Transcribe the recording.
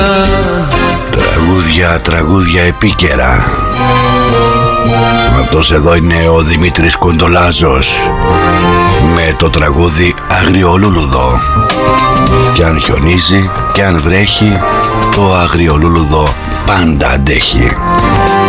Τραγούδια επίκαιρα. Αυτός εδώ είναι ο Δημήτρης Κοντολάζος με το τραγούδι Αγριολούλουδο. Κι αν χιονίζει, κι αν βρέχει, το αγριολούλουδο πάντα αντέχει.